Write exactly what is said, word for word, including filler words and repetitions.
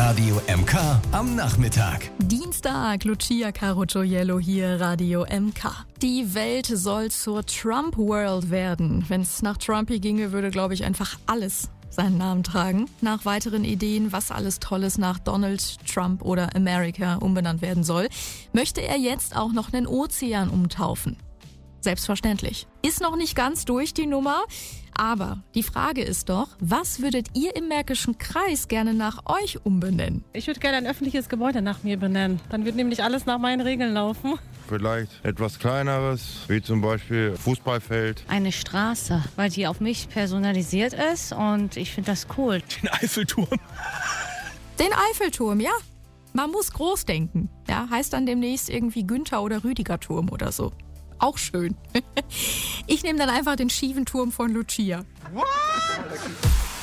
Radio M K am Nachmittag. Dienstag, Lucia Caro Gioiello hier, Radio M K. Die Welt soll zur Trump-World werden. Wenn es nach Trumpy ginge, würde, glaube ich, einfach alles seinen Namen tragen. Nach weiteren Ideen, was alles Tolles nach Donald Trump oder America umbenannt werden soll, möchte er jetzt auch noch einen Ozean umtaufen. Selbstverständlich. Ist noch nicht ganz durch die Nummer, aber die Frage ist doch, was würdet ihr im Märkischen Kreis gerne nach euch umbenennen? Ich würde gerne ein öffentliches Gebäude nach mir benennen. Dann wird nämlich alles nach meinen Regeln laufen. Vielleicht etwas Kleineres, wie zum Beispiel Fußballfeld. Eine Straße, weil die auf mich personalisiert ist und ich finde das cool. Den Eiffelturm. Den Eiffelturm, ja. Man muss groß denken. Ja, heißt dann demnächst irgendwie Günther oder Rüdiger Turm oder so. Auch schön. Ich nehme dann einfach den schiefen Turm von Lucia. What?